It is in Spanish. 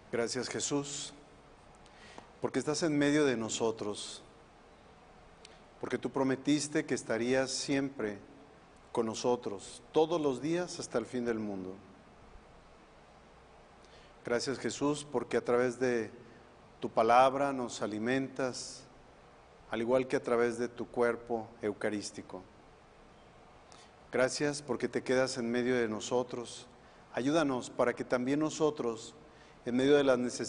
Gracias, Jesús, porque estás en medio de nosotros, porque tú prometiste que estarías siempre con nosotros, todos los días hasta el fin del mundo. Gracias, Jesús, porque a través de tu palabra nos alimentas, al igual que a través de tu cuerpo eucarístico. Gracias porque te quedas en medio de nosotros. Ayúdanos para que también nosotros, en medio de las necesidades,